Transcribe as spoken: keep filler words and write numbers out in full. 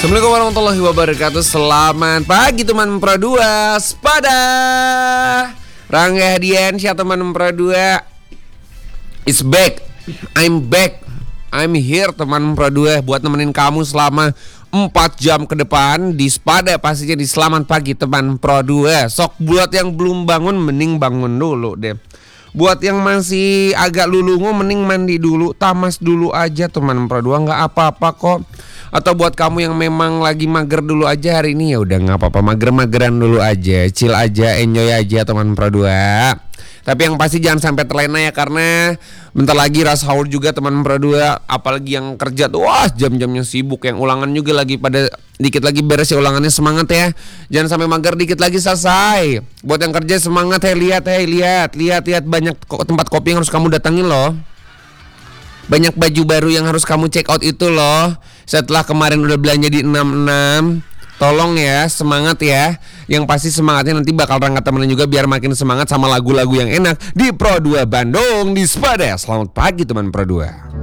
Assalamualaikum warahmatullahi wabarakatuh. Selamat pagi teman Pro dua Spada. Rangga Hadiansyah teman Pro dua is back. I'm back. I'm here teman Pro dua buat nemenin kamu selama empat jam ke depan di Spada, pastinya di Selamat Pagi teman Pro dua. Sok buat yang belum bangun mending bangun dulu deh. Buat yang masih agak lulungu mending mandi dulu, tamas dulu aja teman Pro dua, nggak apa-apa kok. Atau buat kamu yang memang lagi mager dulu aja hari ini, ya udah nggak apa-apa, mager-mageran dulu aja, chill aja, enjoy aja teman Pro dua. Tapi yang pasti jangan sampai terlena ya, karena bentar lagi rush hour juga teman Pro dua. Apalagi yang kerja tuh wah jam-jamnya sibuk, yang ulangan juga lagi pada dikit lagi beres ya ulangannya, semangat ya. Jangan sampai mager, dikit lagi selesai. Buat yang kerja semangat ya, lihat ya, lihat, lihat, lihat banyak tempat kopi yang harus kamu datangin loh. Banyak baju baru yang harus kamu check out itu loh. Setelah kemarin udah belanja di enam enam. Tolong ya, semangat ya. Yang pasti semangatnya nanti bakal Rangga temenin juga biar makin semangat sama lagu-lagu yang enak di Pro dua Bandung di Spada. Selamat pagi teman Pro dua.